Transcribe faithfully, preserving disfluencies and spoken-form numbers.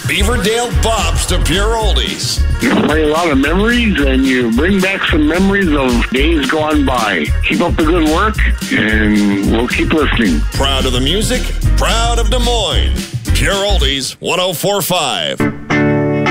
Beaverdale bops to pure oldies. You play a lot of memories, and you bring back some memories of days gone by. Keep up the good work, and we'll keep listening. Proud of the music, proud of Des Moines. Pure Oldies one oh four point five.